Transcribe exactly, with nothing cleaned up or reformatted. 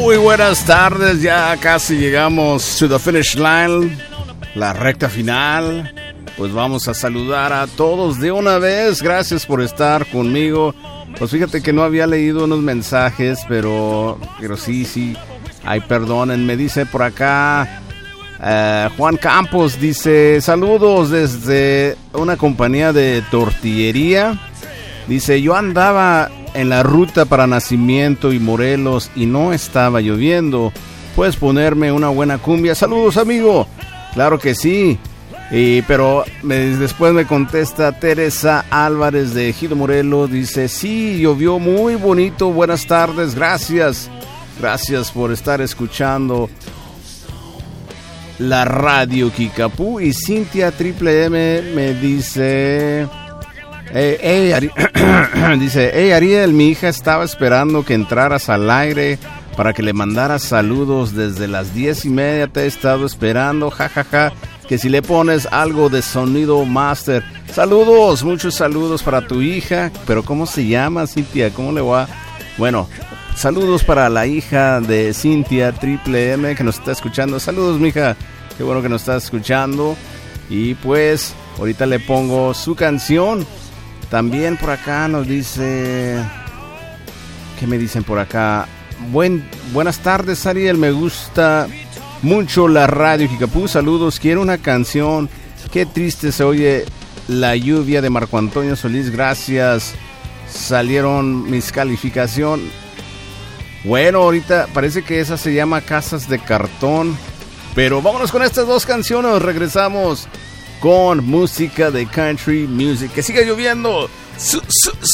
Muy buenas tardes, ya casi llegamos to the finish line, la recta final. Pues vamos a saludar a todos de una vez. Gracias por estar conmigo. Pues fíjate que no había leído unos mensajes, pero, pero sí, sí. Ay, perdonen, me dice por acá uh, Juan Campos, dice saludos desde una compañía de tortillería. Dice, yo andaba en la ruta para Nacimiento y Morelos y no estaba lloviendo. ¿Puedes ponerme una buena cumbia? Saludos, amigo. Claro que sí. Y, pero me, después me contesta Teresa Álvarez de Ejido Morelos. Dice, sí, llovió muy bonito. Buenas tardes, gracias. Gracias por estar escuchando la radio Kickapoo. Y Cintia Triple M me dice... Hey, hey, Ari- dice, hey Ariel, mi hija estaba esperando que entraras al aire para que le mandaras saludos desde las diez y media. Te he estado esperando, jajaja, ja, ja, que si le pones algo de sonido master. Saludos, muchos saludos para tu hija. Pero ¿cómo se llama, Cintia? ¿Cómo le va? Bueno, saludos para la hija de Cintia Triple M que nos está escuchando. Saludos, mija, qué bueno que nos estás escuchando. Y pues, ahorita le pongo su canción. También por acá nos dice... ¿Qué me dicen por acá? Buen, buenas tardes, Ariel. Me gusta mucho la radio Kickapoo. Saludos. Quiero una canción. Qué triste se oye la lluvia de Marco Antonio Solís. Gracias. Salieron mis calificaciones. Bueno, ahorita parece que esa se llama Casas de Cartón. Pero vámonos con estas dos canciones. Regresamos con música de country music. Que siga lloviendo. Su, su,